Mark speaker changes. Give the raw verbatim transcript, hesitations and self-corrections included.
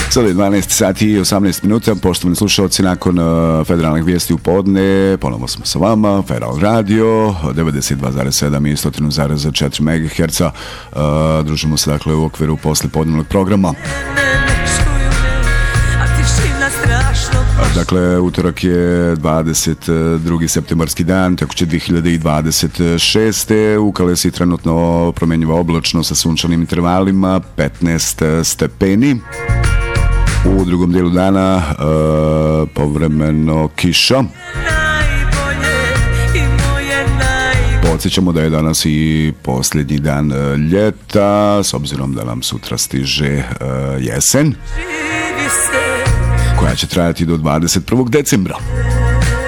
Speaker 1: Sada je dvanaest sati i osamnaest minuta, poštovani slušalci, nakon uh, federalnih vijesti u podne, ponovno smo sa vama, Federal Radio, devedeset dva zarez sedam i sto zarez četiri megaherca. Uh, družimo se dakle u okviru poslijepodnevnog programa. Dakle, utorak je dvadeset drugi septembarski dan, tekuće dvije hiljade dvadeset šeste. U Kalesi trenutno promjenjiva oblačno sa sunčanim intervalima, petnaest stepeni. U drugom dijelu dana uh, povremeno kiša. Podsjećamo da je danas i posljednji dan ljeta, s obzirom da nam sutra stiže uh, jesen, koja će trajati do dvadeset prvog decembra.